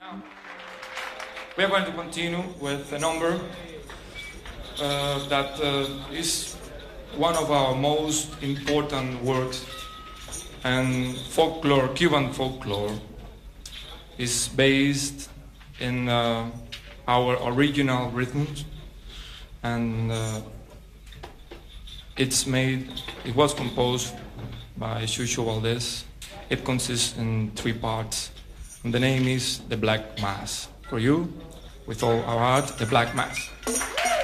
We are going to continue with a number that is one of our most important works, and folklore, Cuban folklore, is based in our original rhythms, and it was composed by Chucho Valdés. It consists in 3 parts, and the name is The Black Mass. For you, with all our heart, The Black Mass.